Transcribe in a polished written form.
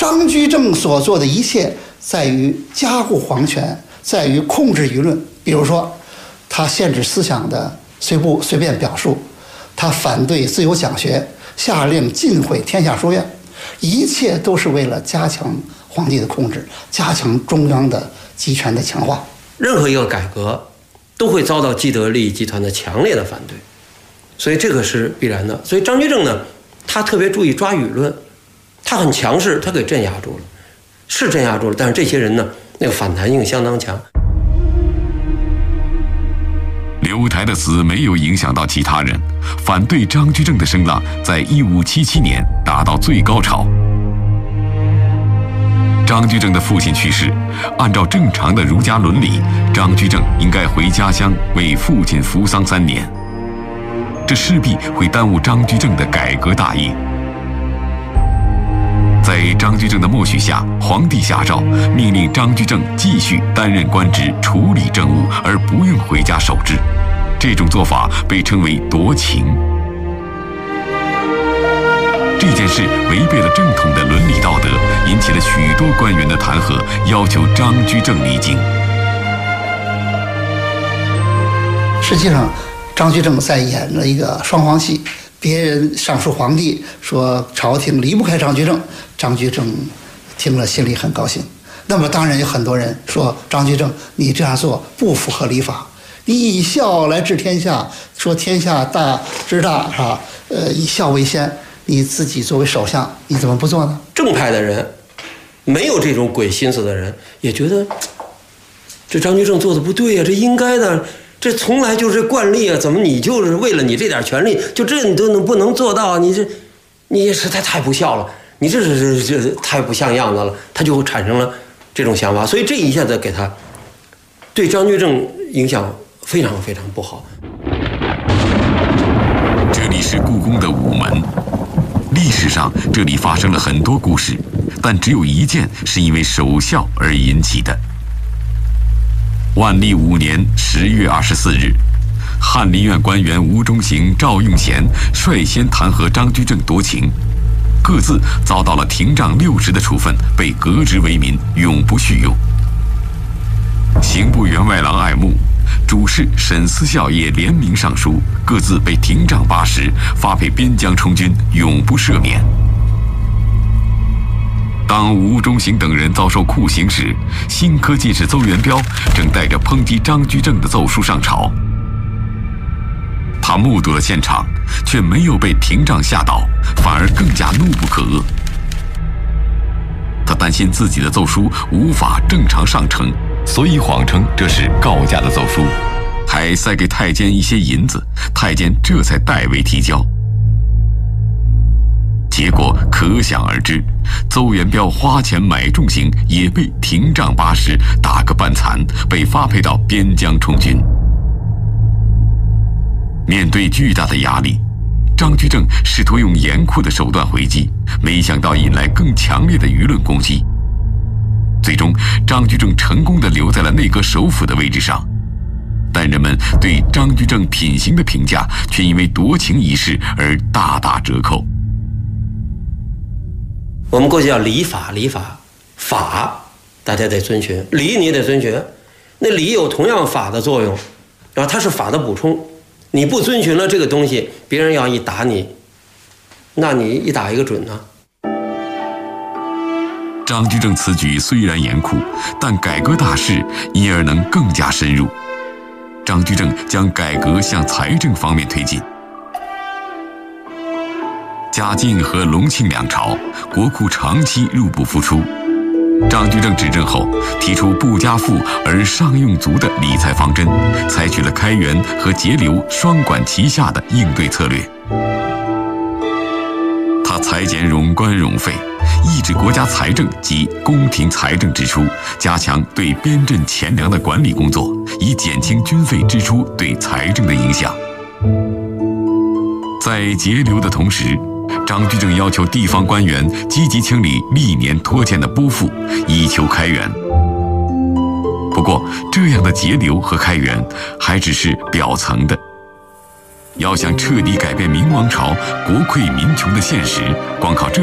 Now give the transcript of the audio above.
张居正所做的一切在于加固皇权，在于控制舆论。比如说，他限制思想的随便表述，他反对自由讲学，下令禁毁天下书院，一切都是为了加强皇帝的控制，加强中央的集权的强化。 任何一个改革都会遭到既得利益集团的强烈的反对，所以这个是必然的。所以张居正呢，他特别注意抓舆论，他很强势，他给镇压住了，是镇压住了，但是这些人呢，那个反弹性相当强。 刘台的死没有影响到其他人，反对张居正的声浪在1577年达到最高潮。张居正的父亲去世，按照正常的儒家伦理，张居正应该回家乡为父亲服丧3年，这势必会耽误张居正的改革大业。在张居正的默许下，皇帝下诏命令张居正继续担任官职，处理政务，而不用回家守制。这种做法被称为夺情。这件事违背了正统的伦理道德，引起了许多官员的弹劾，要求张居正离京。 实际上，张居正在演了一个双簧戏。别人上书皇帝说朝廷离不开张居正，张居正听了心里很高兴。那么当然有很多人说张居正你这样做不符合礼法，你以孝来治天下，说天下大之大是吧？以孝为先，你自己作为首相你怎么不做呢？ 正派的人，没有这种鬼心思的人，也觉得这张居正做的不对呀，这应该的。这从来就是惯例啊！怎么你就是为了你这点权利，就这你都不能做到？你也实在太不孝了！你这太不像样子了，他就产生了这种想法，所以这一下子给他对张居正影响非常非常不好。 这里是故宫的午门，历史上这里发生了很多故事，但只有一件是因为守孝而引起的。万历5年10月24日，翰林院官员吴中行、赵用贤率先弹劾张居正夺情，各自遭到了廷杖60的处分，被革职为民，永不叙用。刑部员外郎爱慕、主事沈思孝也联名上书，各自被廷杖80，发配边疆充军，永不赦免。当吴中行等人遭受酷刑时，新科进士邹元标正带着抨击张居正的奏书上朝。他目睹了现场，却没有被廷杖吓倒，反而更加怒不可遏。他担心自己的奏书无法正常上呈，所以谎称这是告假的奏书，还塞给太监一些银子，太监这才代为提交。结果可想而知，邹元标花钱买重刑，也被廷杖80打个半残，被发配到边疆充军。面对巨大的压力，张居正试图用严酷的手段回击，没想到引来更强烈的舆论攻击。最终，张居正成功地留在了内阁首辅的位置上，但人们对张居正品行的评价却因为夺情一事而大打折扣。 我们过去叫礼法，法大家得遵循，礼你也得遵循。那礼有同样法的作用，然后它是法的补充。你不遵循了这个东西，别人要一打你，那你一打一个准呢。 张居正此举虽然严酷，但改革大势因而能更加深入。张居正将改革向财政方面推进。嘉靖和隆庆两朝，国库长期入不敷出。张居正执政后，提出不加富而上用足的理财方针，采取了开源和节流双管齐下的应对策略。他裁减冗官冗费，抑制国家财政及宫廷财政支出，加强对边镇钱粮的管理工作，以减轻军费支出对财政的影响。在节流的同时，张居正要求地方官员积极清理历年拖欠的拨付，以求开源。不过，这样的节流和开源还只是表层的。要想彻底改变明王朝国溃民穷的现实，光靠这